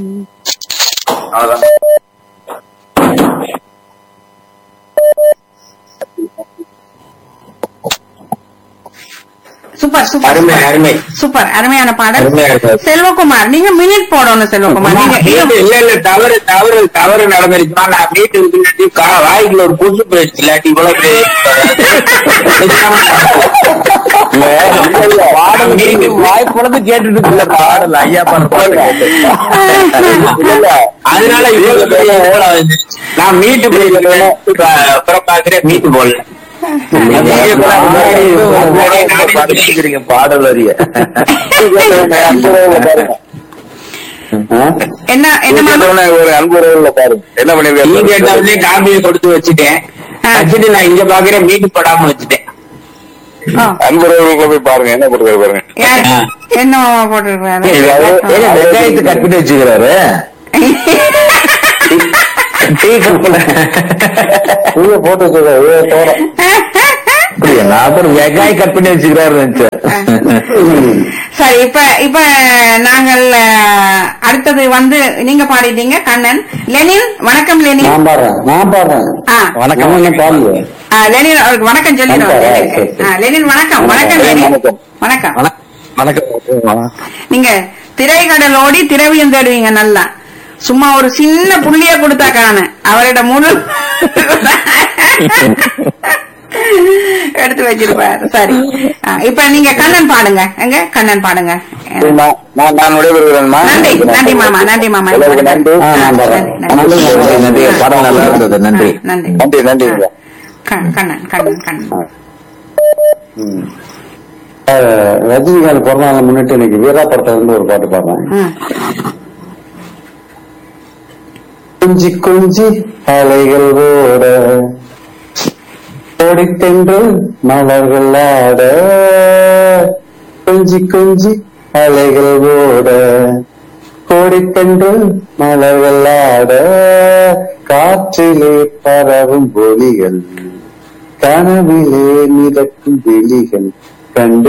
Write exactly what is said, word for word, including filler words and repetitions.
Super super அருமை அருமை super அருமையான பாடல். அருமையா இருக்கு. செல்வகுமார் நீங்க மினிட் போடணும் செல்வகுமார். நீங்க இல்ல இல்ல இல்ல தவறு தவறு தவறு நடந்துருச்சுமா. நான் வீட்டுக்கு வாய்க்குள்ள ஒரு புதுசு போயிடுச்சு. இல்லாட்டி இவ்வளவு வாய் குழந்தை கேட்டுட்டு பாடல ஐயா பாடல். அதனால இவ்வளவு நான் மீட்டு போய் அப்புறம் பாக்குறேன் மீட்டு போடல. பாடல் வரிய என்ன என்ன ஒரு அன்புறவுல பாருங்க என்ன பண்ணி காப்பியை கொடுத்து வச்சுட்டேன். வச்சுட்டு நான் இங்க பாக்குறேன் மீட்டு படாம வச்சுட்டேன். அன்புறவுல போய் பாருங்க என்ன போட்டு பாருங்க என்ன போட்டுருக்காரு. வெங்காயத்தை கட் பண்ணி வச்சுக்கிறாரு. போட்டு வச்சுக்கிறாரு. வெங்காயம் கட் பண்ணி வச்சுக்கிறாரு. சரி இப்ப இப்ப நாங்கள் அடுத்தது வந்து நீங்க பாடிட்டீங்க கண்ணன். லெனின் வணக்கம். லெனின் நான் பாடுறேன் நான் பாடுறேன் வணக்கம் பாடுங்க. லெனின் அவருக்கு வணக்கம் சொல்லிடுவோம். லெனின் வணக்கம். வணக்கம் லெனின் வணக்கம் வணக்கம். நீங்க திரைக்கடலோடி திரவியம் தேடுவீங்க நல்லா. சும்மா ஒரு சின்ன புள்ளிய கொடுத்தா காண அவரோட முழு எடுத்து வச்சிருப்பாரு. சரி இப்ப நீங்க கண்ணன் பாடுங்க. எங்க கண்ணன் பாடுங்க. நன்றி நன்றி மாமா. நன்றி மாமா. நன்றி நன்றி. படம் நல்லா இருந்தது. நன்றி நன்றி நன்றி நன்றி. கண்ணன் கண்ணன் கண்ணன் ரஜினிகாந்த் பிறந்தநாளை முன்னிட்டு இன்னைக்கு வீரா படத்தை வந்து ஒரு பாட்டு பாடுறேன். கொஞ்சி கொஞ்சி அலைகள் ஓட ஓடித்தென்று மலர்கள் ஆட. கொஞ்சி கொஞ்சி அலைகள் ஓட கோடித்தென்று மலர்கள் ஆட. காற்றிலே பரவும் ஒலிகள் கனவிலே மிதக்கும் வெளிகள் கண்டு